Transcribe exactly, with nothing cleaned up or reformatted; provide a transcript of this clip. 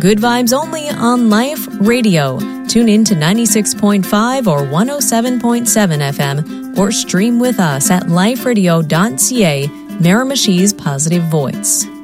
Good vibes only on Life Radio. Tune in to ninety-six point five or one oh seven point seven F M or stream with us at life radio dot c a, Miramichi's Positive Voice.